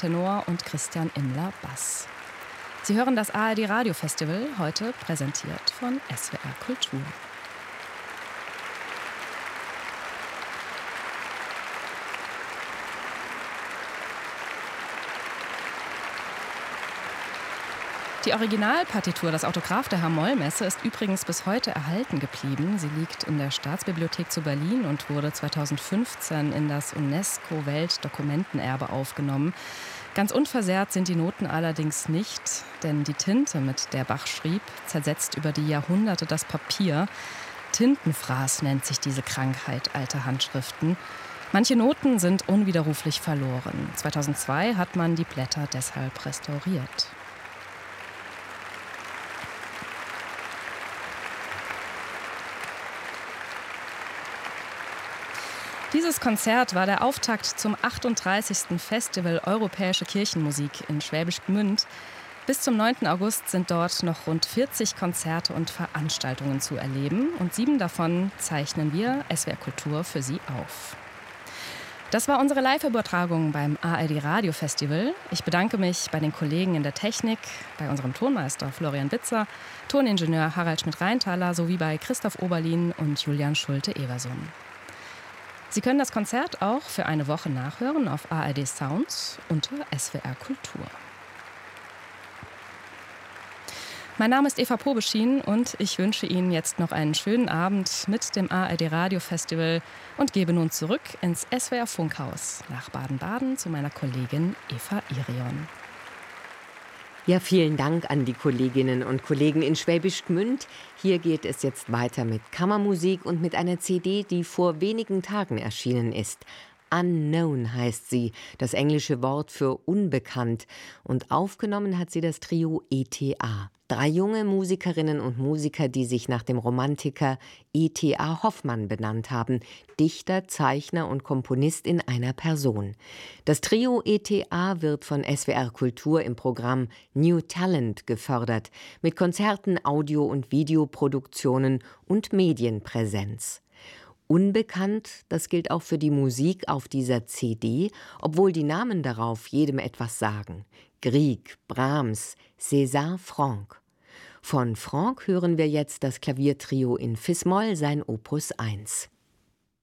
Tenor und Christian Immler Bass. Sie hören das ARD Radio Festival, heute präsentiert von SWR Kultur. Die Originalpartitur, das Autograph der H-Moll-Messe, ist übrigens bis heute erhalten geblieben. Sie liegt in der Staatsbibliothek zu Berlin und wurde 2015 in das UNESCO-Weltdokumentenerbe aufgenommen. Ganz unversehrt sind die Noten allerdings nicht, denn die Tinte, mit der Bach schrieb, zersetzt über die Jahrhunderte das Papier. Tintenfraß nennt sich diese Krankheit alter Handschriften. Manche Noten sind unwiderruflich verloren. 2002 hat man die Blätter deshalb restauriert. Dieses Konzert war der Auftakt zum 38. Festival Europäische Kirchenmusik in Schwäbisch Gmünd. Bis zum 9. August sind dort noch rund 40 Konzerte und Veranstaltungen zu erleben. Und 7 davon zeichnen wir, SWR Kultur, für Sie auf. Das war unsere Live-Übertragung beim ARD Radio Festival. Ich bedanke mich bei den Kollegen in der Technik, bei unserem Tonmeister Florian Bitzer, Toningenieur Harald Schmidt-Reintaler sowie bei Christoph Oberlin und Julian Schulte-Eversum. Sie können das Konzert auch für eine Woche nachhören auf ARD Sounds unter SWR Kultur. Mein Name ist Eva Pobeschin und ich wünsche Ihnen jetzt noch einen schönen Abend mit dem ARD Radio Festival und gebe nun zurück ins SWR Funkhaus nach Baden-Baden zu meiner Kollegin Eva Irion. Ja, vielen Dank an die Kolleginnen und Kollegen in Schwäbisch Gmünd. Hier geht es jetzt weiter mit Kammermusik und mit einer CD, die vor wenigen Tagen erschienen ist. Unknown heißt sie, das englische Wort für unbekannt. Und aufgenommen hat sie das Trio E.T.A. 3 junge Musikerinnen und Musiker, die sich nach dem Romantiker E.T.A. Hoffmann benannt haben. Dichter, Zeichner und Komponist in einer Person. Das Trio E.T.A. wird von SWR Kultur im Programm New Talent gefördert. Mit Konzerten, Audio- und Videoproduktionen und Medienpräsenz. Unbekannt, das gilt auch für die Musik auf dieser CD, obwohl die Namen darauf jedem etwas sagen. Grieg, Brahms, César Franck. Von Franck hören wir jetzt das Klaviertrio in Fis-Moll, sein Opus 1.